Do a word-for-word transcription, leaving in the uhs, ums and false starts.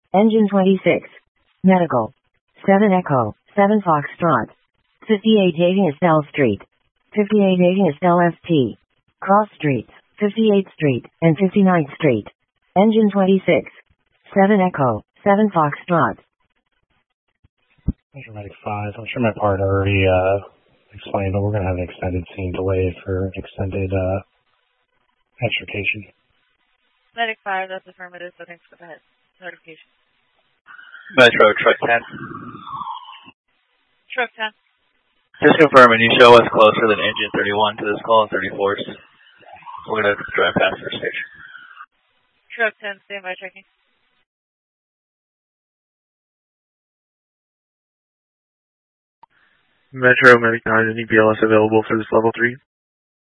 Engine twenty-six. Medical. seven Echo, seven Foxtrot. fifty-eight eighty Estelle Street. fifty-eight eighty Estelle F T. Cross Streets, fifty-eighth Street, and fifty-ninth Street. Engine twenty-six. seven Echo, seven Foxtrot. Engine Medic five, I'm sure my part already uh, explained, but we're going to have an extended scene delay for extended uh, extrication. Medic five, that's affirmative, so thanks for the head notification. Metro, truck ten. Truck ten. Just confirming, you show us closer than engine thirty-one to this call, thirty-fours. We're going to drive past our station. Truck ten, standby checking. Metro, Medic nine, any B L S available for this level three?